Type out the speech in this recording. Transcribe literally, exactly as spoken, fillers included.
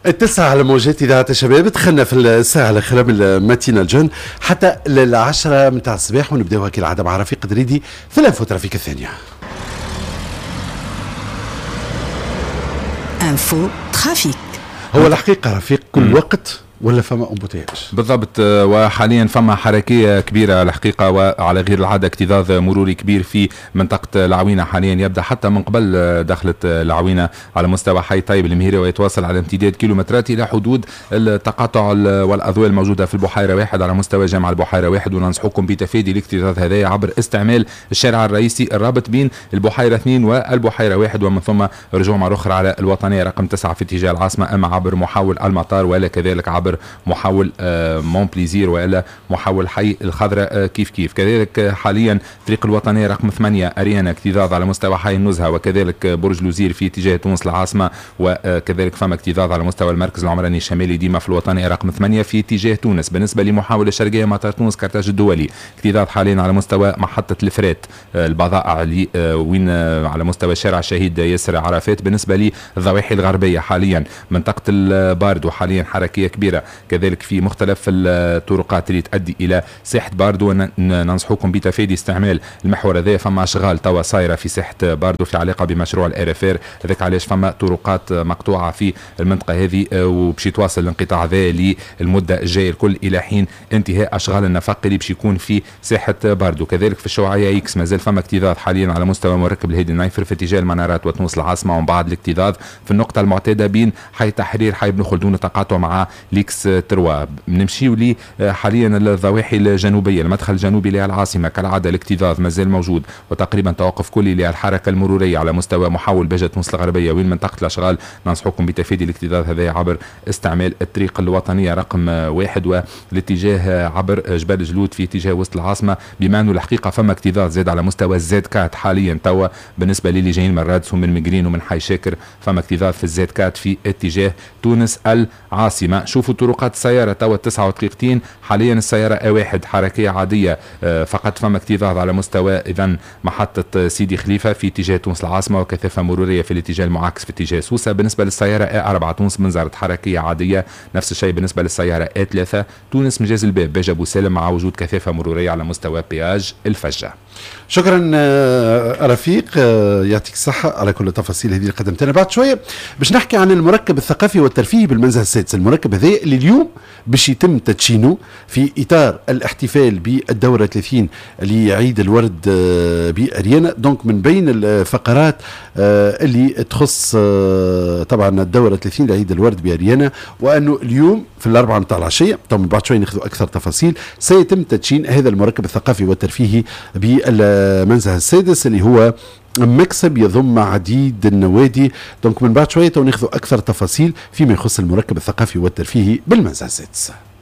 التسعة على موجات إذاعة الشباب. دخلنا في الساعة الأخيرة من الماتينا الجن حتى للعشرة متاع الصباح، ونبداوها كالعادة مع رفيق دريدي في الانفو ترافيك الثانية. انفو ترافيك. هو الحقيقة رفيق كل وقت ولا فما امبوتياج؟ بالضبط، وحاليا فما حركيه كبيره الحقيقه، وعلى غير العاده اكتظاظ مروري كبير في منطقه العوينه. حاليا يبدا حتى من قبل دخلت العوينه على مستوى حي طيب المهيري، ويتواصل على امتداد كيلومترات الى حدود التقاطع والاضواء الموجوده في البحيره واحد على مستوى جامع البحيره واحد. وننصحكم بتفادي الاكتظاظ هذا عبر استعمال الشارع الرئيسي الرابط بين البحيره اثنين والبحيره واحد، ومن ثم رجوع مره اخرى على الوطنيه رقم تسعة في اتجاه العاصمه، اما عبر محاول المطار ولا كذلك عبر محاول مون بليزير والا محاول حي الخضراء كيف كيف. كذلك حاليا طريق الوطنيه رقم ثمانية اريانا اكتظاظ على مستوى حي النزهه، وكذلك برج لوزير في اتجاه تونس العاصمه، وكذلك فما اكتظاظ على مستوى المركز العمراني الشمالي ديما في الوطنيه رقم ثمانية في اتجاه تونس. بالنسبه لمحاوله الشرقيه مطار تونس كرتاج الدولي اكتظاظ حاليا على مستوى محطه الفرات البضائع اللي وين على مستوى شارع الشهيد ياسر عرفات. بالنسبه للضواحي الغربيه حاليا منطقه الباردو حاليا حركيه كبيره، كذلك في مختلف الطرقات اللي تؤدي الى ساحه باردو. ننصحكم بتفادي استعمال المحور هذا، فما اشغال توا صايره في ساحه باردو في علاقه بمشروع الارفير، هذاك علاش فما طرقات مقطوعه في المنطقه هذه، وباش يتواصل الانقطاع هذا للمده الجايه الكل الى حين انتهاء اشغال النفق اللي باش يكون في ساحه باردو. كذلك في الشوعيه اكس مازال فما اكتظاظ حاليا على مستوى مركب الهيدي النايفر في اتجاه المنارات وتونس العاصمه، ومن بعد الاكتظاظ في النقطه المعتاده بين حي تحرير حي بن خلدون تقاطع مع ليكس تروا. نمشيو لي حاليا الضواحي الجنوبيه، المدخل الجنوبي للعاصمه كالعاده الاكتظاظ مازال موجود، وتقريبا توقف كلي للحركه المروريه على مستوى محاول بجه تونس الغربيه وين منطقه الاشغال. ننصحكم بتفادي الاكتظاظ هذا عبر استعمال الطريق الوطنيه رقم واحد والاتجاه عبر جبال جلود في اتجاه وسط العاصمه، بما انه الحقيقه فما اكتظاظ زاد على مستوى الزاد كات حاليا توا. بالنسبه للي جايين من رادس ومن مجرين ومن حي شاكر فما اكتظاظ في الزاد كات في اتجاه تونس العاصمه. شوفوا طرقات السياره توا تسعة ودقيقتين حاليا السياره اي واحد حركيه عاديه فقط، فما اكتظاظ على مستوى اذا محطه سيدي خليفه في اتجاه تونس العاصمه، وكثافه مروريه في الاتجاه المعاكس في اتجاه سوسه. بالنسبه للسياره اي أربعة تونس منزرت حركيه عاديه، نفس الشيء بالنسبه للسياره اي ثلاثة تونس مجاز الباب باجا ابو سالم مع وجود كثافه مروريه على مستوى بياج الفجه. شكرا رفيق، يعطيك الصحة على كل التفاصيل هذه اللي قدمتنا. بعد شوية باش نحكي عن المركب الثقافي والترفيهي بالمنزه السادس. المركب هذا اللي اليوم باش يتم تدشينه في إطار الاحتفال بالدورة ثلاثين لعيد الورد بأريانا. دونك من بين الفقرات اللي تخص طبعا الدورة ثلاثين لعيد الورد بأريانا، وأنه اليوم في الأربعة متاع العشية طبعا بعد شوية ناخذ أكثر تفاصيل سيتم تدشين هذا المركب الثقافي والترفيهي بالمنزه السادس اللي هو مكسب يضم عديد النوادي. دونك من بعد شوية ناخذ أكثر تفاصيل فيما يخص المركب الثقافي والترفيهي بالمنزه السادس.